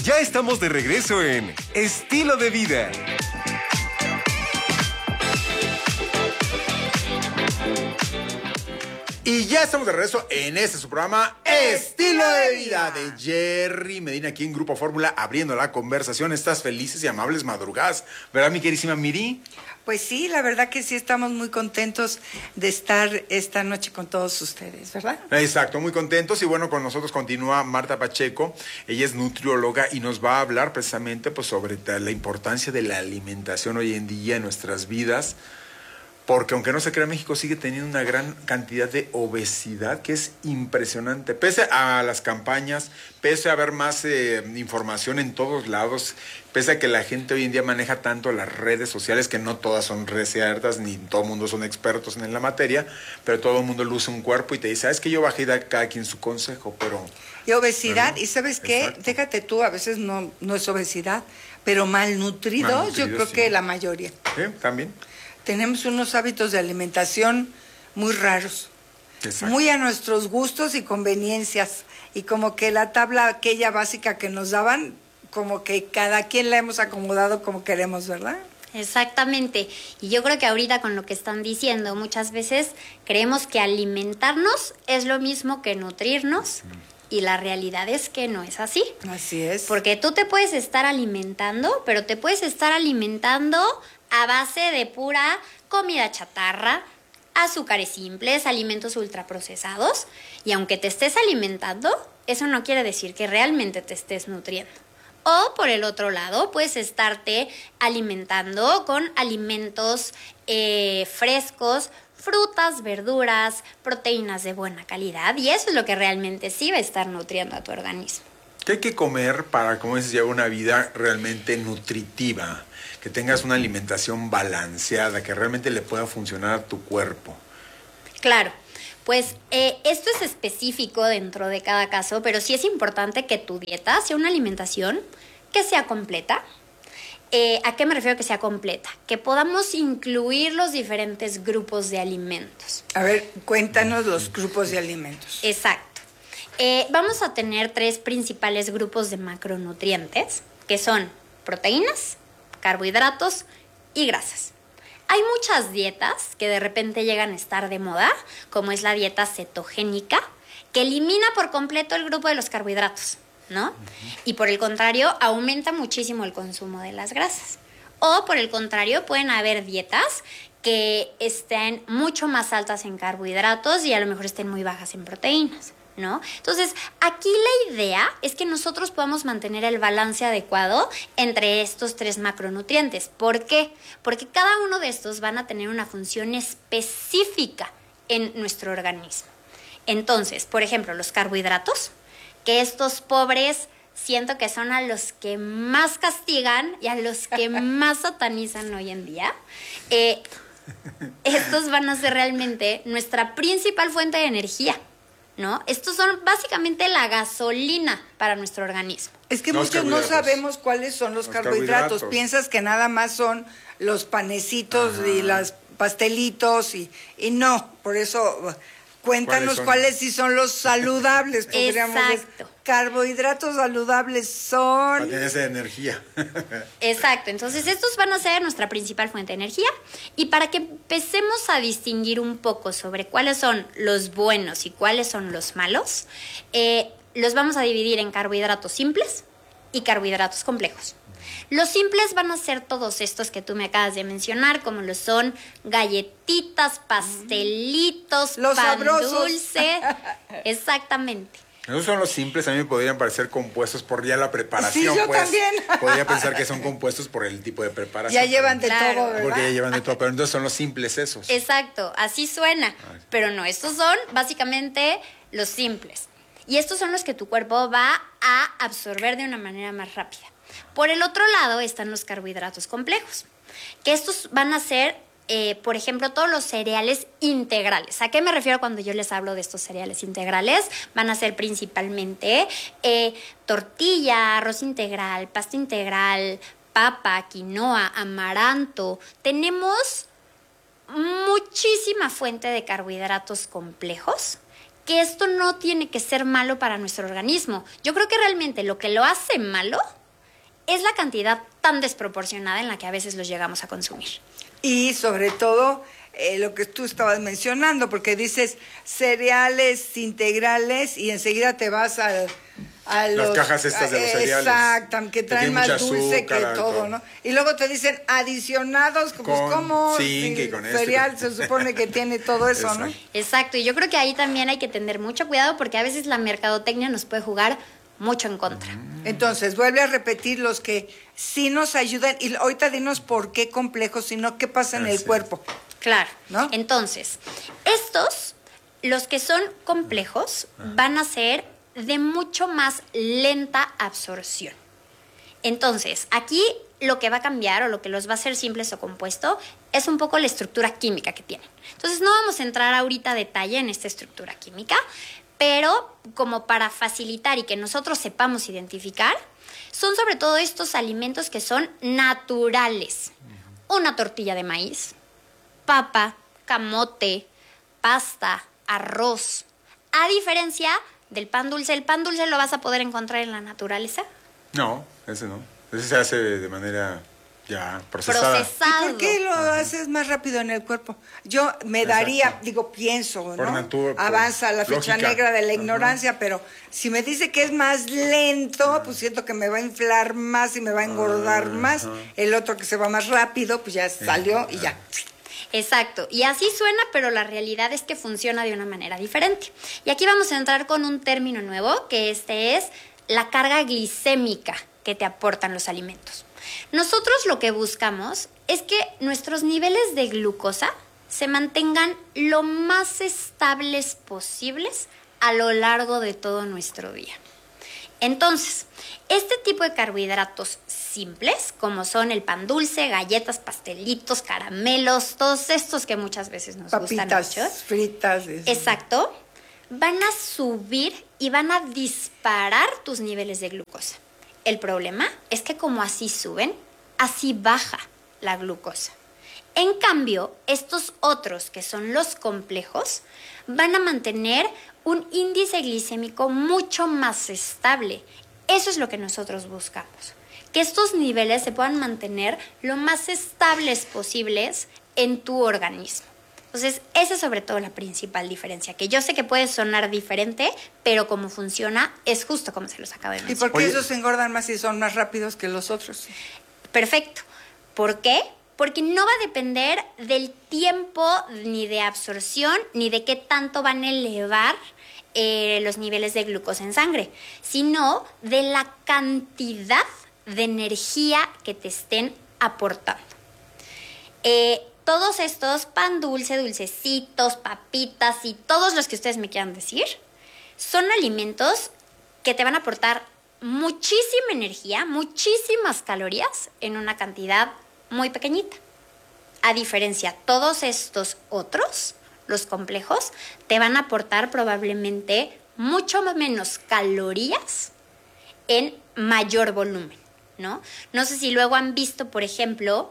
Ya estamos de regreso en Estilo de Vida. Y ya estamos de regreso en su programa Estilo de Vida de Jerry Medina, aquí en Grupo Fórmula, abriendo la conversación. Estas felices y amables madrugadas, ¿verdad, mi queridísima Miri? Pues sí, la verdad que sí estamos muy contentos de estar esta noche con todos ustedes, ¿verdad? Exacto, muy contentos. Y bueno, con nosotros continúa Marta Pacheco. Ella es nutrióloga y nos va a hablar precisamente pues, sobre la importancia de la alimentación hoy en día en nuestras vidas. Porque aunque no se crea, México sigue teniendo una gran cantidad de obesidad que es impresionante. Pese a las campañas, pese a haber más información en todos lados, pese a que la gente hoy en día maneja tanto las redes sociales, que no todas son ciertas, ni todo el mundo son expertos en la materia, pero todo el mundo luce un cuerpo y te dice, ¿sabes que yo bajé de cada quien su consejo? Pero y obesidad, ¿no? ¿Y sabes qué? Exacto. Déjate tú, a veces no es obesidad, pero malnutridos, yo creo sí. que la mayoría. ¿Sí? ¿También? Tenemos unos hábitos de alimentación muy raros, Exacto. muy a nuestros gustos y conveniencias. Y como que la tabla aquella básica que nos daban, como que cada quien la hemos acomodado como queremos, ¿verdad? Exactamente. Y yo creo que ahorita con lo que están diciendo, muchas veces creemos que alimentarnos es lo mismo que nutrirnos. Y la realidad es que no es así. Así es. Porque tú te puedes estar alimentando, pero te puedes estar alimentando a base de pura comida chatarra, azúcares simples, alimentos ultraprocesados. Y aunque te estés alimentando, eso no quiere decir que realmente te estés nutriendo. O por el otro lado, puedes estarte alimentando con alimentos frescos, frutas, verduras, proteínas de buena calidad. Y eso es lo que realmente sí va a estar nutriendo a tu organismo. ¿Qué hay que comer para, como dices, llevar una vida realmente nutritiva? Que tengas una alimentación balanceada, que realmente le pueda funcionar a tu cuerpo. Claro, pues esto es específico dentro de cada caso, pero sí es importante que tu dieta sea una alimentación que sea completa. ¿A qué me refiero que sea completa? Que podamos incluir los diferentes grupos de alimentos. A ver, cuéntanos los grupos de alimentos. Exacto. Vamos a tener 3 principales grupos de macronutrientes, que son proteínas, carbohidratos y grasas. Hay muchas dietas que de repente llegan a estar de moda, como es la dieta cetogénica, que elimina por completo el grupo de los carbohidratos, ¿no? Uh-huh. Y por el contrario, aumenta muchísimo el consumo de las grasas. O por el contrario, pueden haber dietas que estén mucho más altas en carbohidratos y a lo mejor estén muy bajas en proteínas, ¿no? Entonces, aquí la idea es que nosotros podamos mantener el balance adecuado entre estos 3 macronutrientes. ¿Por qué? Porque cada uno de estos van a tener una función específica en nuestro organismo. Entonces, por ejemplo, los carbohidratos, que estos pobres siento que son a los que más castigan y a los que más satanizan hoy en día. Estos van a ser realmente nuestra principal fuente de energía, ¿no? Estos son básicamente la gasolina para nuestro organismo. Es que muchos no sabemos cuáles son los carbohidratos. Piensas que nada más son los panecitos y los pastelitos y no, por eso cuéntanos cuáles sí son los saludables. Exacto. Carbohidratos saludables son... Para tener esa energía. Exacto. Entonces, estos van a ser nuestra principal fuente de energía. Y para que empecemos a distinguir un poco sobre cuáles son los buenos y cuáles son los malos, los vamos a dividir en carbohidratos simples y carbohidratos complejos. Los simples van a ser todos estos que tú me acabas de mencionar, como lo son galletitas, pastelitos, los pan sabrosos. Dulce. Exactamente. Esos son los simples, a mí me podrían parecer compuestos por ya la preparación. Sí, yo pues, también. Podría pensar que son compuestos por el tipo de preparación. Ya llevan de claro, todo, ¿verdad? Porque ya llevan de todo, pero entonces son los simples esos. Exacto, así suena. Pero no, estos son básicamente los simples. Y estos son los que tu cuerpo va a absorber de una manera más rápida. Por el otro lado están los carbohidratos complejos, que estos van a ser, por ejemplo, todos los cereales integrales. ¿A qué me refiero cuando yo les hablo de estos cereales integrales? Van a ser principalmente tortilla, arroz integral, pasta integral, papa, quinoa, amaranto. Tenemos muchísima fuente de carbohidratos complejos que esto no tiene que ser malo para nuestro organismo. Yo creo que realmente lo que lo hace malo es la cantidad tan desproporcionada en la que a veces los llegamos a consumir. Y sobre todo lo que tú estabas mencionando, porque dices cereales integrales y enseguida te vas a las cajas estas de los cereales. Exacto, que traen más dulce que todo, ¿no? Y luego te dicen adicionados, pues como zinc y con cereal se supone que tiene todo eso, exacto, ¿no? Exacto, y yo creo que ahí también hay que tener mucho cuidado porque a veces la mercadotecnia nos puede jugar mucho en contra. Entonces, vuelve a repetir los que sí nos ayudan y ahorita dinos por qué complejos, sino qué pasa en el cuerpo. Claro, ¿no? Entonces, estos, los que son complejos, van a ser de mucho más lenta absorción. Entonces, aquí lo que va a cambiar o lo que los va a hacer simples o compuesto es un poco la estructura química que tienen. Entonces, no vamos a entrar ahorita a detalle en esta estructura química, pero como para facilitar y que nosotros sepamos identificar, son sobre todo estos alimentos que son naturales. Una tortilla de maíz, papa, camote, pasta, arroz. A diferencia del pan dulce, ¿el pan dulce lo vas a poder encontrar en la naturaleza? No, ese no. Ese se hace de manera ya procesada. ¿Y por qué lo haces más rápido en el cuerpo? Yo me daría, pienso, ¿no? Avanza la fecha negra de la ignorancia, pero si me dice que es más lento, pues siento que me va a inflar más y me va a engordar más. El otro que se va más rápido, pues ya salió y ya. Exacto, y así suena, pero la realidad es que funciona de una manera diferente. Y aquí vamos a entrar con un término nuevo, que es la carga glicémica que te aportan los alimentos. Nosotros lo que buscamos es que nuestros niveles de glucosa se mantengan lo más estables posibles a lo largo de todo nuestro día. Entonces, este tipo de carbohidratos simples, como son el pan dulce, galletas, pastelitos, caramelos, todos estos que muchas veces nos gustan mucho. Papitas fritas. Exacto. Van a subir y van a disparar tus niveles de glucosa. El problema es que como así suben, así baja la glucosa. En cambio, estos otros, que son los complejos, van a mantener un índice glicémico mucho más estable. Eso es lo que nosotros buscamos, que estos niveles se puedan mantener lo más estables posibles en tu organismo. Entonces, esa es sobre todo la principal diferencia, que yo sé que puede sonar diferente, pero como funciona es justo como se los acabo de mencionar. ¿Y por qué esos engordan más y son más rápidos que los otros? Perfecto. ¿Por qué? Porque no va a depender del tiempo ni de absorción ni de qué tanto van a elevar los niveles de glucosa en sangre, sino de la cantidad de energía que te estén aportando. Todos estos pan dulce, dulcecitos, papitas y todos los que ustedes me quieran decir, son alimentos que te van a aportar muchísima energía, muchísimas calorías en una cantidad muy pequeñita. A diferencia, todos estos otros, los complejos, te van a aportar probablemente mucho menos calorías en mayor volumen, ¿no? No sé si luego han visto, por ejemplo,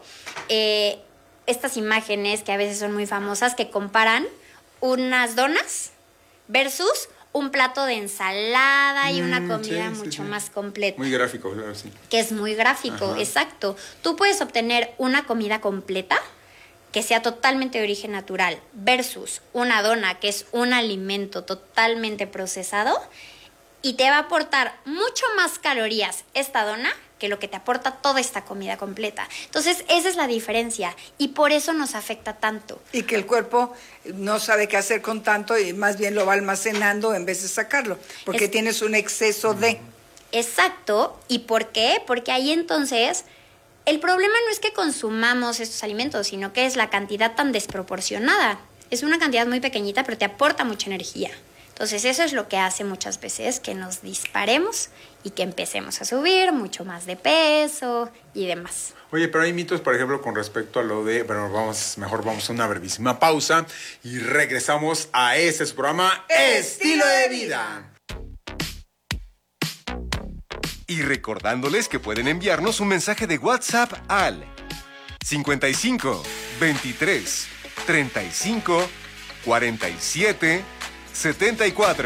estas imágenes que a veces son muy famosas que comparan unas donas versus un plato de ensalada y una comida mucho más completa. Muy gráfico, claro, sí. Que es muy gráfico, exacto. Tú puedes obtener una comida completa que sea totalmente de origen natural versus una dona que es un alimento totalmente procesado y te va a aportar mucho más calorías esta dona que lo que te aporta toda esta comida completa. Entonces, esa es la diferencia y por eso nos afecta tanto. Y que el cuerpo no sabe qué hacer con tanto y más bien lo va almacenando en vez de sacarlo, porque tienes un exceso de... Exacto. ¿Y por qué? Porque ahí entonces el problema no es que consumamos estos alimentos, sino que es la cantidad tan desproporcionada. Es una cantidad muy pequeñita, pero te aporta mucha energía. Entonces eso es lo que hace muchas veces que nos disparemos y que empecemos a subir mucho más de peso y demás. Oye, pero hay mitos, por ejemplo, con respecto a lo de... Bueno, vamos a una brevísima pausa y regresamos a este su programa Estilo de Vida. Y recordándoles que pueden enviarnos un mensaje de WhatsApp al 55 23 35 47 74.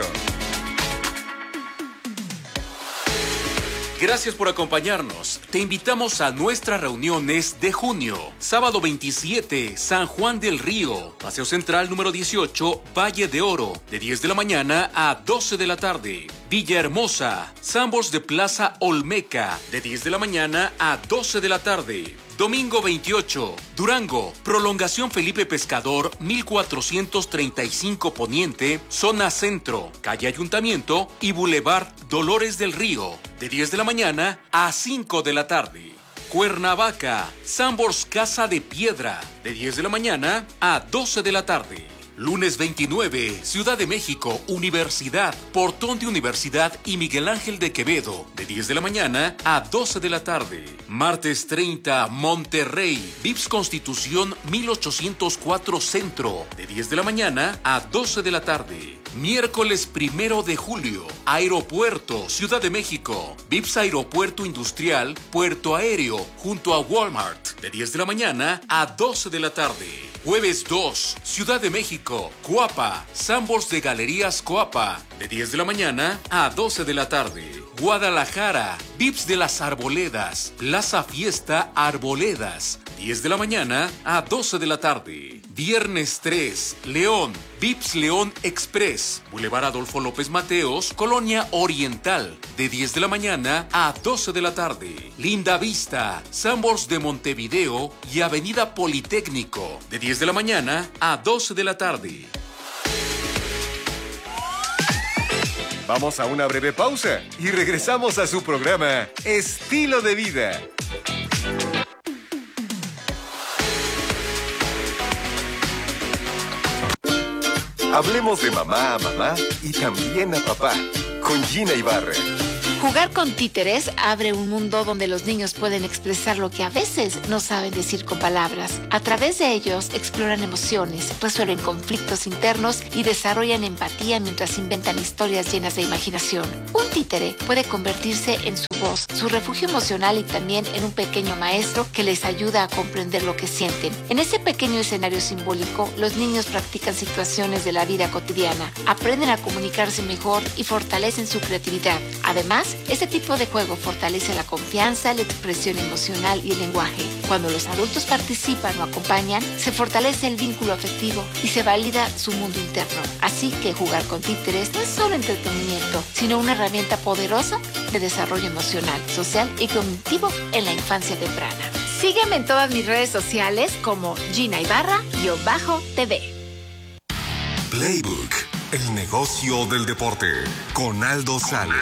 Gracias por acompañarnos. Te invitamos a nuestras reuniones de junio. Sábado 27, San Juan del Río. Paseo Central número 18, Valle de Oro. De 10 de la mañana a 12 de la tarde. Villahermosa, Sambors de Plaza Olmeca. De 10 de la mañana a 12 de la tarde. Domingo 28, Durango, Prolongación Felipe Pescador, 1435 Poniente, Zona Centro, Calle Ayuntamiento y Boulevard Dolores del Río, de 10 de la mañana a 5 de la tarde. Cuernavaca, Sambors Casa de Piedra, de 10 de la mañana a 12 de la tarde. Lunes 29, Ciudad de México, Universidad, Portón de Universidad y Miguel Ángel de Quevedo, de 10 de la mañana a 12 de la tarde. Martes 30, Monterrey, Vips Constitución 1804 Centro, de 10 de la mañana a 12 de la tarde. Miércoles 1 de julio, Aeropuerto, Ciudad de México, Vips Aeropuerto Industrial, Puerto Aéreo, junto a Walmart, de 10 de la mañana a 12 de la tarde. Jueves 2, Ciudad de México, Coapa, Sambors de Galerías Coapa, de 10 de la mañana a 12 de la tarde. Guadalajara, Vips de las Arboledas, Plaza Fiesta Arboledas, 10 de la mañana a 12 de la tarde. Viernes 3, León, Vips León Express, Boulevard Adolfo López Mateos, Colonia Oriental, de 10 de la mañana a 12 de la tarde. Linda Vista, Sambors de Montevideo y Avenida Politécnico, de 10 de la mañana a 12 de la tarde. Vamos a una breve pausa y regresamos a su programa Estilo de Vida. Hablemos de mamá a mamá y también a papá, con Gina Ibarra. Jugar con títeres abre un mundo donde los niños pueden expresar lo que a veces no saben decir con palabras. A través de ellos exploran emociones, resuelven conflictos internos y desarrollan empatía mientras inventan historias llenas de imaginación. Un títere puede convertirse en su voz, su refugio emocional y también en un pequeño maestro que les ayuda a comprender lo que sienten. En ese pequeño escenario simbólico, los niños practican situaciones de la vida cotidiana, aprenden a comunicarse mejor y fortalecen su creatividad. Además, este tipo de juego fortalece la confianza, la expresión emocional y el lenguaje. Cuando los adultos participan o acompañan, se fortalece el vínculo afectivo y se valida su mundo interno. Así que jugar con títeres no es solo entretenimiento, sino una herramienta poderosa de desarrollo emocional, social y cognitivo en la infancia temprana. Sígueme en todas mis redes sociales como Gina Ibarra-TV. Playbook, el negocio del deporte, con Aldo Sales.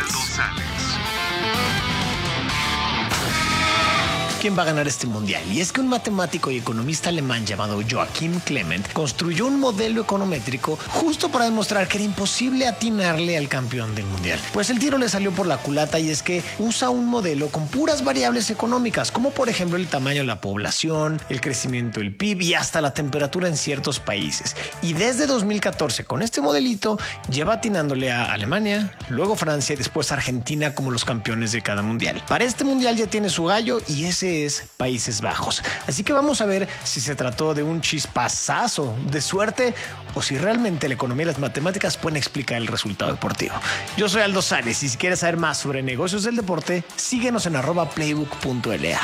¿Quién va a ganar este mundial? Y es que un matemático y economista alemán llamado Joachim Clement construyó un modelo econométrico justo para demostrar que era imposible atinarle al campeón del mundial. Pues el tiro le salió por la culata y es que usa un modelo con puras variables económicas, como por ejemplo el tamaño de la población, el crecimiento del PIB y hasta la temperatura en ciertos países. Y desde 2014 con este modelito lleva atinándole a Alemania, luego Francia y después Argentina como los campeones de cada mundial. Para este mundial ya tiene su gallo y ese es Países Bajos. Así que vamos a ver si se trató de un chispazazo de suerte o si realmente la economía y las matemáticas pueden explicar el resultado deportivo. Yo soy Aldo Sales y si quieres saber más sobre negocios del deporte, síguenos en @playbook.la.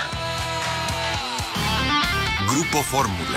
Grupo Fórmula.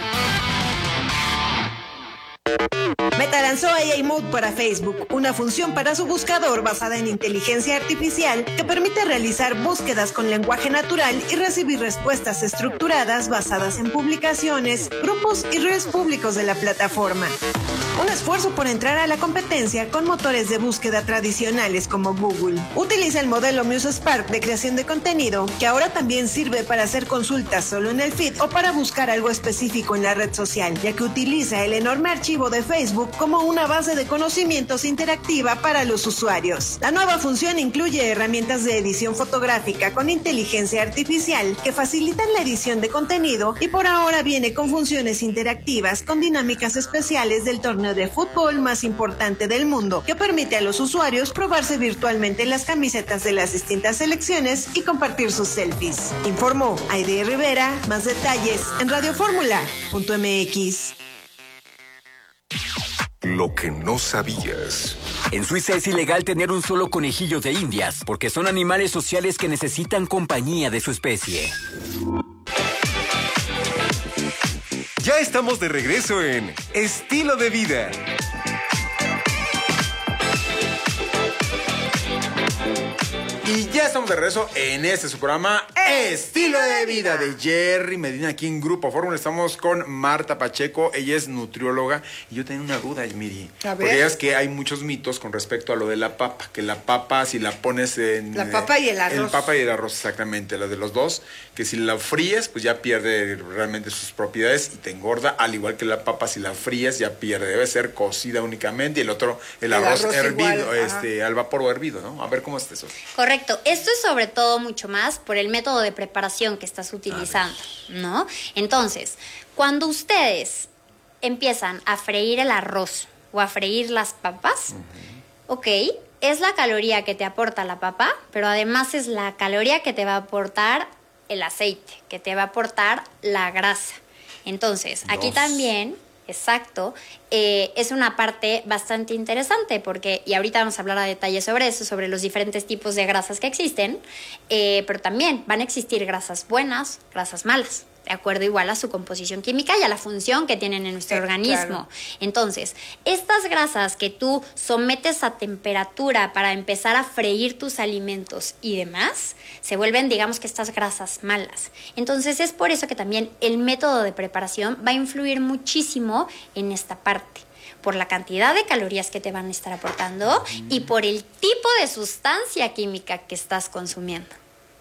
Meta lanzó AI Mode para Facebook, una función para su buscador basada en inteligencia artificial que permite realizar búsquedas con lenguaje natural y recibir respuestas estructuradas basadas en publicaciones, grupos y redes públicos de la plataforma. Un esfuerzo por entrar a la competencia con motores de búsqueda tradicionales como Google. Utiliza el modelo MuseSpark de creación de contenido, que ahora también sirve para hacer consultas solo en el feed o para buscar algo específico en la red social, ya que utiliza el enorme archivo de Facebook como una base de conocimientos interactiva para los usuarios. La nueva función incluye herramientas de edición fotográfica con inteligencia artificial que facilitan la edición de contenido y por ahora viene con funciones interactivas con dinámicas especiales del torneo de fútbol más importante del mundo, que permite a los usuarios probarse virtualmente las camisetas de las distintas selecciones y compartir sus selfies. Informó Aide Rivera. Más detalles en radioformula.mx. Lo que no sabías. En Suiza es ilegal tener un solo conejillo de indias, porque son animales sociales que necesitan compañía de su especie. Ya estamos de regreso en Estilo de Vida. Y ya estamos de regreso en su programa Estilo de Vida de Jerry Medina, aquí en Grupo Fórmula. Estamos con Marta Pacheco, ella es nutrióloga. Y yo tenía una duda, Miri. Porque es que hay muchos mitos con respecto a lo de la papa. Que la papa, si la pones en... La papa y el arroz. El papa y el arroz, exactamente, la de los dos. Que si la fríes, pues ya pierde realmente sus propiedades y te engorda. Al igual que la papa, si la fríes, ya pierde. Debe ser cocida únicamente. Y el otro, el arroz hervido, igual, al vapor o hervido, ¿no? A ver, ¿cómo es eso? Correcto. Esto es sobre todo mucho más por el método de preparación que estás utilizando, ¿no? Entonces, cuando ustedes empiezan a freír el arroz o a freír las papas, ok, es la caloría que te aporta la papa, pero además es la caloría que te va a aportar el aceite, que te va a aportar la grasa. Entonces, aquí también... Exacto, es una parte bastante interesante porque, y ahorita vamos a hablar a detalle sobre eso, sobre los diferentes tipos de grasas que existen, pero también van a existir grasas buenas, grasas malas, de acuerdo igual a su composición química y a la función que tienen en nuestro organismo. Claro. Entonces, estas grasas que tú sometes a temperatura para empezar a freír tus alimentos y demás, se vuelven, digamos que estas grasas malas. Entonces, es por eso que también el método de preparación va a influir muchísimo en esta parte. Por la cantidad de calorías que te van a estar aportando y por el tipo de sustancia química que estás consumiendo.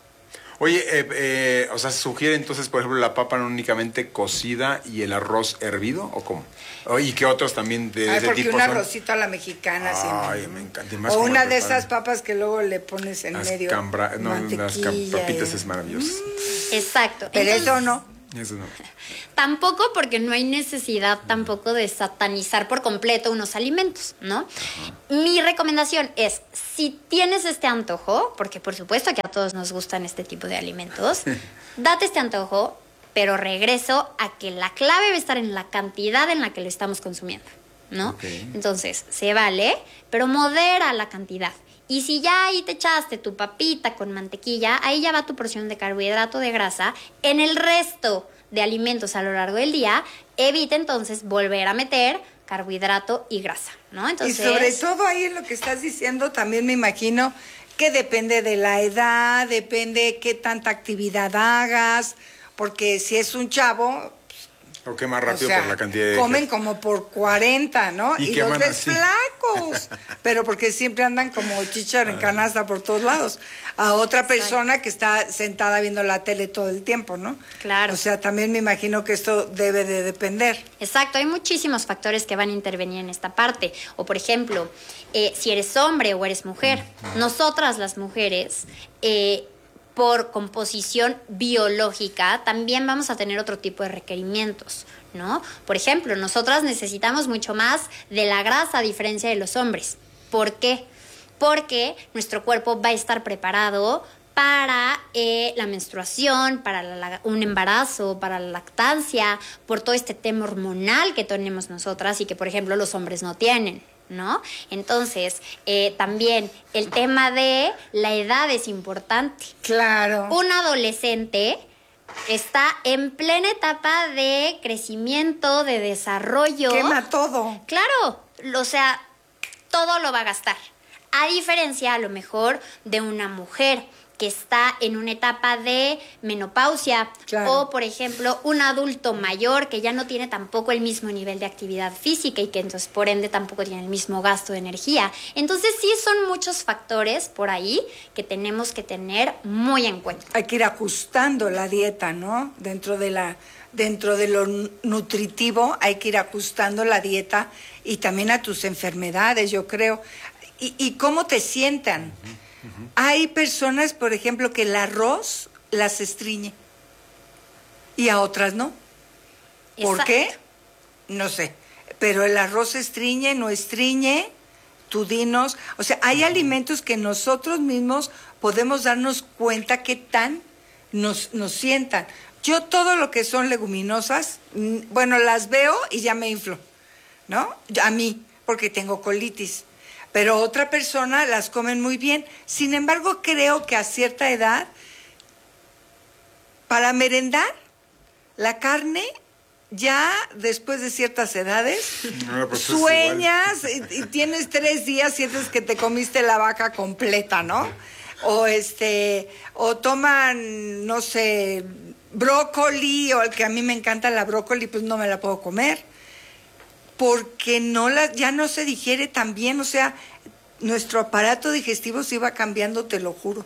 Oye, o sea, ¿sugiere entonces, por ejemplo, la papa no únicamente cocida y el arroz hervido o cómo? ¿Y qué otros también de ese tipo un arrocito a la mexicana. Ay, me encanta. Y más o una de esas papas que luego le pones en medio. Las papitas es maravilloso. Exacto. Pero entonces, eso no. Eso no. Tampoco, porque no hay necesidad tampoco de satanizar por completo unos alimentos, ¿no? Mi recomendación es, si tienes este antojo, porque por supuesto que a todos nos gustan este tipo de alimentos, date este antojo, pero regreso a que la clave va a estar en la cantidad en la que lo estamos consumiendo, ¿no? Okay. Entonces, se vale, pero modera la cantidad. Y si ya ahí te echaste tu papita con mantequilla, ahí ya va tu porción de carbohidrato, de grasa. En el resto de alimentos a lo largo del día, evita entonces volver a meter carbohidrato y grasa, ¿no? Entonces, y sobre todo ahí en lo que estás diciendo, también me imagino que depende de la edad, depende qué tanta actividad hagas, porque si es un chavo... O qué más rápido, o sea, por la cantidad de... Comen como por 40, ¿no? Y los ves flacos, pero porque siempre andan como chícharo en canasta por todos lados. A otra persona que está sentada viendo la tele todo el tiempo, ¿no? Claro. O sea, también me imagino que esto debe de depender. Exacto, hay muchísimos factores que van a intervenir en esta parte. O, por ejemplo, si eres hombre o eres mujer, nosotras las mujeres... por composición biológica, también vamos a tener otro tipo de requerimientos, ¿no? Por ejemplo, nosotras necesitamos mucho más de la grasa a diferencia de los hombres. ¿Por qué? Porque nuestro cuerpo va a estar preparado para la menstruación, para un embarazo, para la lactancia, por todo este tema hormonal que tenemos nosotras y que, por ejemplo, los hombres no tienen, ¿no? Entonces, también el tema de la edad es importante. Claro. Un adolescente está en plena etapa de crecimiento, de desarrollo. Quema todo. Claro, o sea, todo lo va a gastar. A diferencia, a lo mejor, de una mujer que está en una etapa de menopausia, claro. O, por ejemplo, un adulto mayor que ya no tiene tampoco el mismo nivel de actividad física y que entonces, por ende, tampoco tiene el mismo gasto de energía. Entonces, sí son muchos factores por ahí que tenemos que tener muy en cuenta. Hay que ir ajustando la dieta, ¿no? Dentro de lo nutritivo hay que ir ajustando la dieta y también a tus enfermedades, yo creo. Y cómo te sientan. Hay personas, por ejemplo, que el arroz las estriñe y a otras no. ¿Por qué? No sé. Pero el arroz estriñe, no estriñe, tú dinos. O sea, hay alimentos que nosotros mismos podemos darnos cuenta qué tan nos sientan. Yo todo lo que son leguminosas, bueno, las veo y ya me inflo, ¿no? A mí. porque tengo colitis. Pero otra persona las comen muy bien. Sin embargo, creo que a cierta edad, para merendar, la carne, ya después de ciertas edades, sueñas y tienes 3 días, sientes que te comiste la vaca completa, ¿no? O toman, no sé, brócoli, o el que a mí me encanta la brócoli, pues no me la puedo comer, porque ya no se digiere tan bien, o sea, nuestro aparato digestivo se iba cambiando, te lo juro.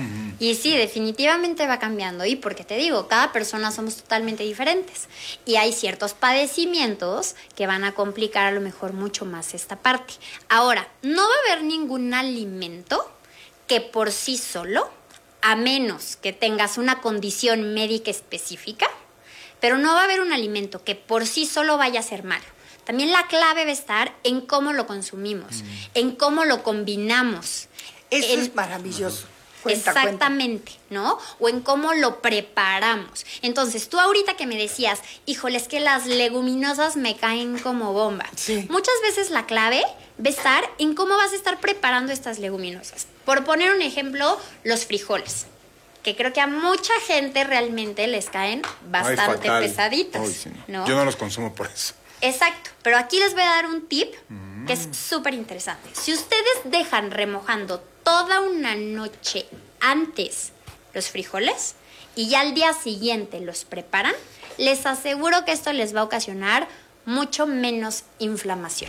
Y sí, definitivamente va cambiando. Y porque te digo, cada persona somos totalmente diferentes. Y hay ciertos padecimientos que van a complicar a lo mejor mucho más esta parte. Ahora, no va a haber ningún alimento que por sí solo, a menos que tengas una condición médica específica, pero no va a haber un alimento que por sí solo vaya a ser malo. También la clave va a estar en cómo lo consumimos, en cómo lo combinamos. Eso es maravilloso. Exactamente, ¿no? O en cómo lo preparamos. Entonces, tú ahorita que me decías, híjole, es que las leguminosas me caen como bomba. Sí. Muchas veces la clave va a estar en cómo vas a estar preparando estas leguminosas. Por poner un ejemplo, los frijoles, que creo que a mucha gente realmente les caen bastante pesaditas. Ay, sí, no. ¿No? Yo no los consumo por eso. Exacto, pero aquí les voy a dar un tip que es súper interesante. Si ustedes dejan remojando toda una noche antes los frijoles y ya al día siguiente los preparan, les aseguro que esto les va a ocasionar mucho menos inflamación.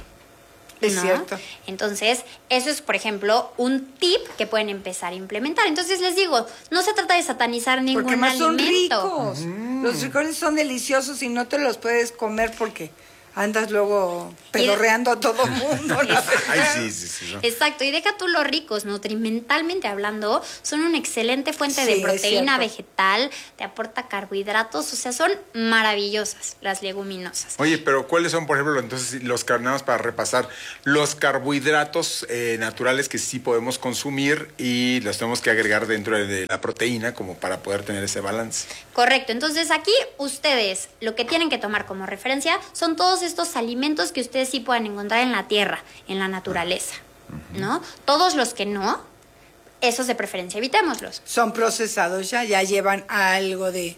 Es cierto. Entonces, eso es, por ejemplo, un tip que pueden empezar a implementar. Entonces, les digo, no se trata de satanizar ningún porque más alimento. Son ricos. Los frijoles son deliciosos y no te los puedes comer porque andas luego pedorreando a todo mundo. Ay, sí. ¿No? Exacto, y deja tú los ricos, nutrimentalmente hablando, son una excelente fuente de proteína vegetal, te aporta carbohidratos, o sea, son maravillosas las leguminosas. Oye, pero ¿cuáles son, por ejemplo, entonces los carbohidratos, para repasar, los carbohidratos naturales que sí podemos consumir y los tenemos que agregar dentro de la proteína como para poder tener ese balance? Correcto, entonces aquí ustedes lo que tienen que tomar como referencia son todos estos alimentos que ustedes sí puedan encontrar en la tierra, en la naturaleza, ¿no? Todos los que no, esos de preferencia evitémoslos. Son procesados ya llevan algo de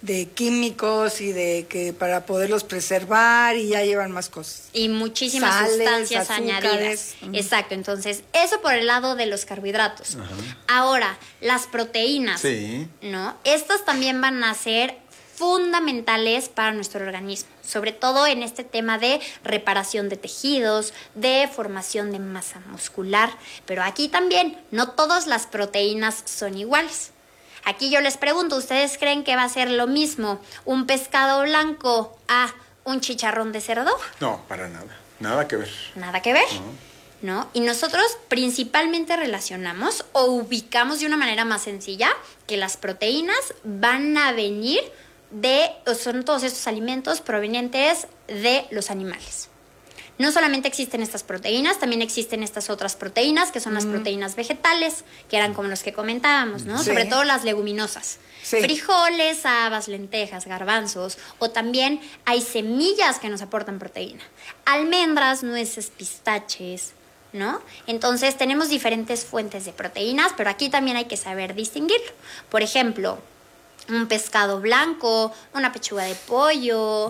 químicos y de que para poderlos preservar y ya llevan más cosas. Y muchísimas sales, sustancias azúcares. añadidas. Exacto, entonces eso por el lado de los carbohidratos. Ahora, las proteínas, ¿no? Estas también van a ser fundamentales para nuestro organismo, sobre todo en este tema de reparación de tejidos, de formación de masa muscular, pero aquí también no todas las proteínas son iguales. Aquí yo les pregunto, ¿ustedes creen que va a ser lo mismo un pescado blanco a un chicharrón de cerdo? No, para nada, nada que ver. Nada que ver. ¿No? Y nosotros principalmente relacionamos o ubicamos de una manera más sencilla que las proteínas van a venir son todos estos alimentos provenientes de los animales. No solamente existen estas proteínas, también existen estas otras proteínas, que son las proteínas vegetales, que eran como los que comentábamos, ¿no? Sí. Sobre todo las leguminosas. Sí. Frijoles, habas, lentejas, garbanzos, o también hay semillas que nos aportan proteína. Almendras, nueces, pistaches, ¿no? Entonces tenemos diferentes fuentes de proteínas, pero aquí también hay que saber distinguirlo. Por ejemplo, un pescado blanco, una pechuga de pollo,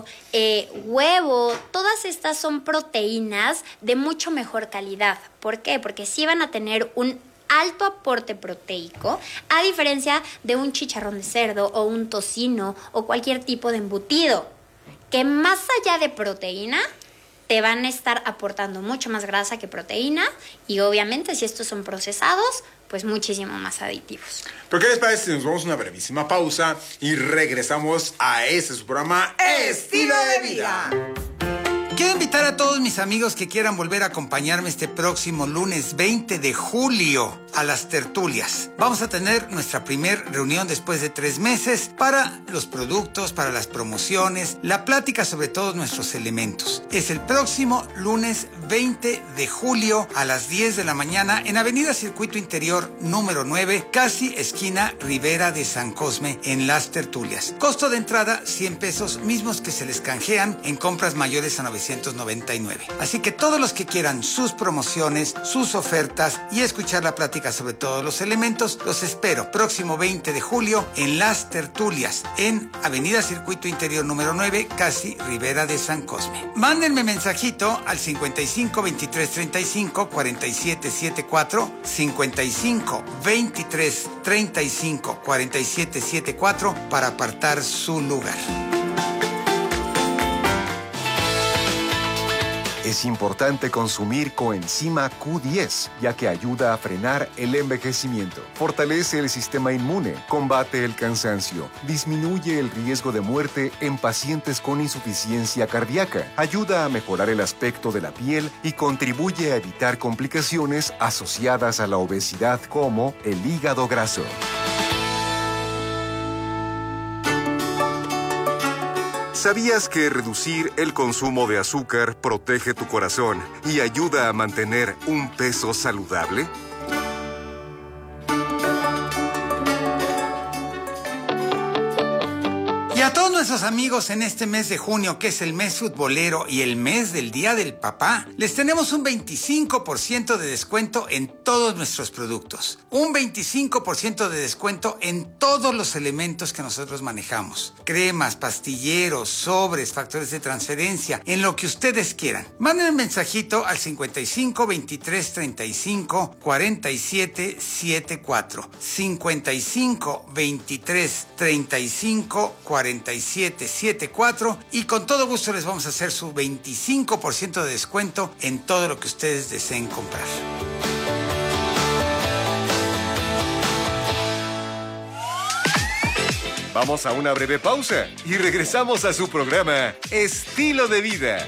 huevo, todas estas son proteínas de mucho mejor calidad. ¿Por qué? Porque sí van a tener un alto aporte proteico, a diferencia de un chicharrón de cerdo o un tocino o cualquier tipo de embutido, que más allá de proteína, te van a estar aportando mucho más grasa que proteína y obviamente si estos son procesados, pues muchísimo más aditivos. ¿Pero qué les parece si nos vamos a una brevísima pausa y regresamos a su programa Estilo de Vida? Quiero invitar a todos mis amigos que quieran volver a acompañarme este próximo lunes 20 de julio a las tertulias. Vamos a tener nuestra primera reunión después de 3 meses para los productos, para las promociones, la plática sobre todos nuestros elementos. Es el próximo lunes 20 de julio a las 10 de la mañana en Avenida Circuito Interior número 9, casi esquina Ribera de San Cosme, en las tertulias. Costo de entrada 100 pesos, mismos que se les canjean en compras mayores a 900 1999. Así que todos los que quieran sus promociones, sus ofertas y escuchar la plática sobre todos los elementos, los espero próximo 20 de julio en Las Tertulias, en Avenida Circuito Interior número 9, casi Ribera de San Cosme. Mándenme mensajito al 55 23 35 47 74, 55 23 35 47 74 para apartar su lugar. Es importante consumir coenzima Q10, ya que ayuda a frenar el envejecimiento, fortalece el sistema inmune, combate el cansancio, disminuye el riesgo de muerte en pacientes con insuficiencia cardíaca, ayuda a mejorar el aspecto de la piel y contribuye a evitar complicaciones asociadas a la obesidad como el hígado graso. ¿Sabías que reducir el consumo de azúcar protege tu corazón y ayuda a mantener un peso saludable? Y a todos nuestros amigos en este mes de junio, que es el mes futbolero y el mes del Día del Papá, les tenemos un 25% de descuento en todos nuestros productos. Un 25% de descuento en todos los elementos que nosotros manejamos. Cremas, pastilleros, sobres, factores de transferencia, en lo que ustedes quieran. Manden un mensajito al 55 23 35 47 74. 55 23 35 47 74 y con todo gusto les vamos a hacer su 25% de descuento en todo lo que ustedes deseen comprar. Vamos a una breve pausa y regresamos a su programa Estilo de Vida.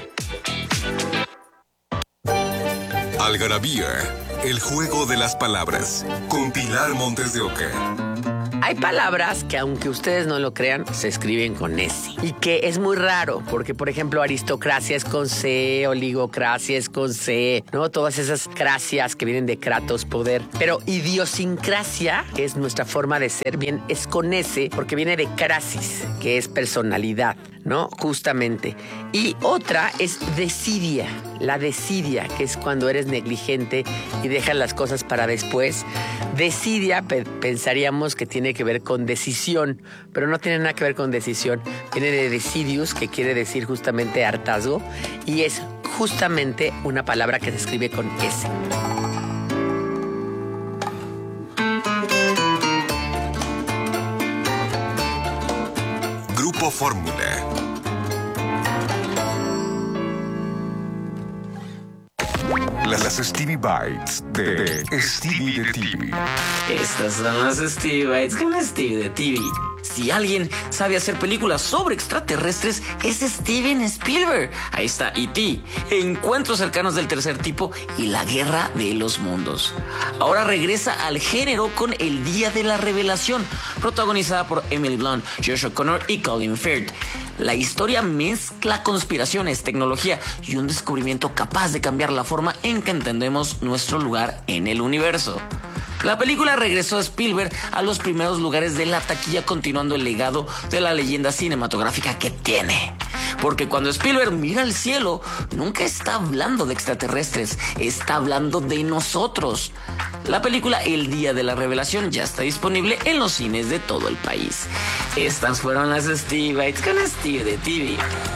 Algarabía, el juego de las palabras, con Pilar Montes de Oca. Hay palabras que, aunque ustedes no lo crean, se escriben con S. Y que es muy raro, porque, por ejemplo, aristocracia es con C, oligocracia es con C, ¿no? Todas esas cracias que vienen de kratos, poder. Pero idiosincrasia, que es nuestra forma de ser, bien, es con S, porque viene de crasis, que es personalidad, ¿no? Justamente. Y otra es desidia, la desidia, que es cuando eres negligente y dejas las cosas para después. Desidia, pensaríamos que tiene que ver con decisión, pero no tiene nada que ver con decisión. Viene de decidius, que quiere decir justamente hartazgo, y es justamente una palabra que se escribe con S. Grupo Fórmula. Las Stevie Bites de Stevie de TV. Estas son las Stevie Bites con Stevie de TV. Si alguien sabe hacer películas sobre extraterrestres, es Steven Spielberg. Ahí está E.T., Encuentros cercanos del tercer tipo y La guerra de los mundos. Ahora regresa al género con El día de la revelación, protagonizada por Emily Blunt, Josh O'Connor y Colin Firth. La historia mezcla conspiraciones, tecnología y un descubrimiento capaz de cambiar la forma en que entendemos nuestro lugar en el universo. La película regresó a Spielberg a los primeros lugares de la taquilla, continuando el legado de la leyenda cinematográfica que tiene. Porque cuando Spielberg mira al cielo, nunca está hablando de extraterrestres, está hablando de nosotros. La película El día de la revelación ya está disponible en los cines de todo el país. Estas fueron las Stevie Bites con Stevie de TV.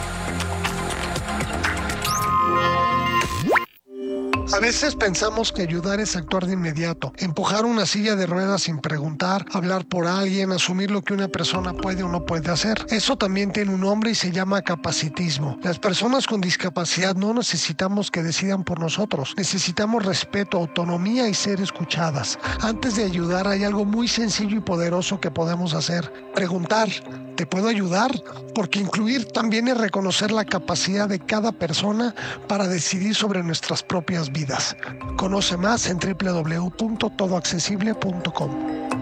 A veces pensamos que ayudar es actuar de inmediato, empujar una silla de ruedas sin preguntar, hablar por alguien, asumir lo que una persona puede o no puede hacer. Eso también tiene un nombre y se llama capacitismo. Las personas con discapacidad no necesitamos que decidan por nosotros. Necesitamos respeto, autonomía y ser escuchadas. Antes de ayudar hay algo muy sencillo y poderoso que podemos hacer. Preguntar, ¿te puedo ayudar? Porque incluir también es reconocer la capacidad de cada persona para decidir sobre nuestras propias vidas. Conoce más en www.todoaccesible.com.